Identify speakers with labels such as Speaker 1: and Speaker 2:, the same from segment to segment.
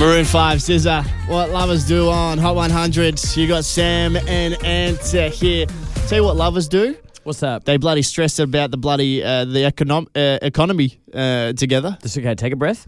Speaker 1: Maroon 5, SZA, What Lovers Do on Hot 100. You got Sam and Ant here. Tell you what lovers do.
Speaker 2: What's that?
Speaker 1: They bloody stress about the bloody economy together.
Speaker 2: That's okay. Take a breath.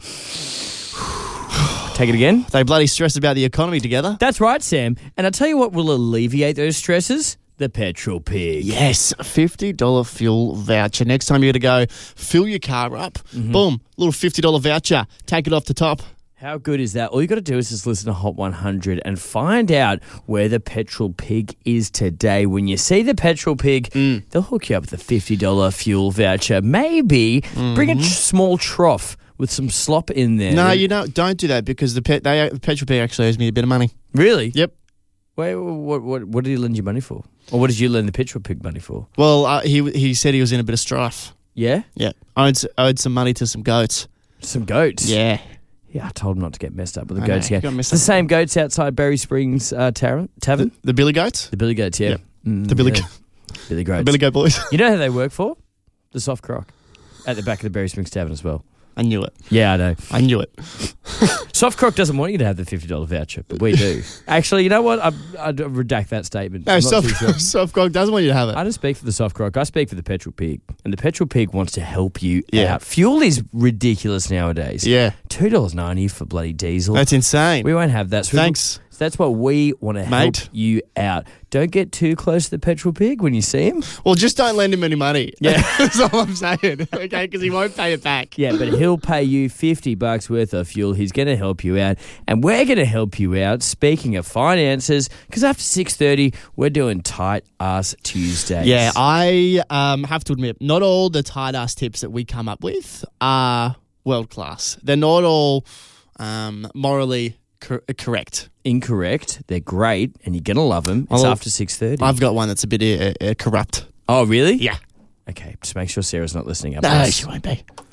Speaker 2: Take it again.
Speaker 1: They bloody stress about the economy together.
Speaker 2: That's right, Sam. And I tell you what will alleviate those stresses. The Petrol Pig.
Speaker 1: Yes, $50 fuel voucher. Next time you're going to go fill your car up, boom, little $50 voucher. Take it off the top.
Speaker 2: How good is that? All you got to do is just listen to Hot 100 and find out where the Petrol Pig is today. When you see the Petrol Pig, they'll hook you up with a $50 fuel voucher. Maybe bring a small trough with some slop in there.
Speaker 1: No, you don't do that because the Petrol Pig actually owes me a bit of money.
Speaker 2: Really?
Speaker 1: Yep.
Speaker 2: Wait, what did he lend you money for? Or what did you lend the Petrol Pig money for?
Speaker 1: Well, he said he was in a bit of strife.
Speaker 2: Yeah?
Speaker 1: Yeah. Owed some money to some goats.
Speaker 2: Some goats?
Speaker 1: Yeah.
Speaker 2: Yeah, I told him not to get messed up with the
Speaker 1: I
Speaker 2: goats
Speaker 1: know,
Speaker 2: again.
Speaker 1: got
Speaker 2: It's
Speaker 1: messed
Speaker 2: the
Speaker 1: up.
Speaker 2: same goats outside Berry Springs Tavern?
Speaker 1: The Billy Goats?
Speaker 2: The Billy Goats, yeah.
Speaker 1: Yep. The Billy
Speaker 2: Billy Goats.
Speaker 1: The Billy Goat Boys.
Speaker 2: You know who they work for? The Soft Croc. At the back of the Berry Springs Tavern as well.
Speaker 1: I knew it.
Speaker 2: Yeah, I know.
Speaker 1: I knew it.
Speaker 2: Soft Croc doesn't want you to have the $50 voucher, but we do. Actually, you know what? I'd redact that statement.
Speaker 1: No,
Speaker 2: I'm not too sure.
Speaker 1: Soft Croc doesn't want you to have it.
Speaker 2: I don't speak for the Soft Croc. I speak for the Petrol Pig. And the Petrol Pig wants to help you
Speaker 1: Yeah.
Speaker 2: out. Fuel is ridiculous nowadays.
Speaker 1: Yeah.
Speaker 2: $2.90 for bloody diesel.
Speaker 1: That's insane.
Speaker 2: We won't have that. So
Speaker 1: Thanks.
Speaker 2: that's what we want to help
Speaker 1: Mate.
Speaker 2: you out. Don't get too close to the Petrol Pig when you see him.
Speaker 1: Well, just don't lend him any money.
Speaker 2: Yeah.
Speaker 1: That's all I'm saying. Okay, because he won't pay it back.
Speaker 2: Yeah, but he'll pay you $50 worth of fuel. He's going to help you out. And we're going to help you out, speaking of finances, because after 6:30, we're doing Tight Ass Tuesdays.
Speaker 1: Yeah, I have to admit, not all the tight ass tips that we come up with are world class. They're not all morally correct.
Speaker 2: Incorrect. They're great, and you're going to love them. It's
Speaker 1: Well,
Speaker 2: after 6:30.
Speaker 1: I've got one that's a bit corrupt.
Speaker 2: Oh, really?
Speaker 1: Yeah.
Speaker 2: Okay, just make sure Sarah's not listening up.
Speaker 1: No, she won't be.